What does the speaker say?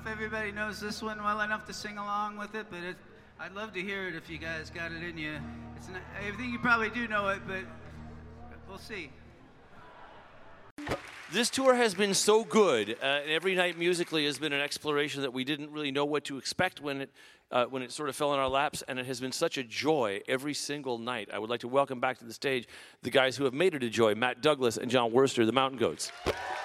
if everybody knows this one well enough to sing along with it, but I'd love to hear it if you guys got it in you. I think you probably do know it, but we'll see. This tour has been so good. Every night musically has been an exploration that we didn't really know what to expect when it sort of fell in our laps, and it has been such a joy every single night. I would like to welcome back to the stage the guys who have made it a joy, Matt Douglas and John Worster, the Mountain Goats.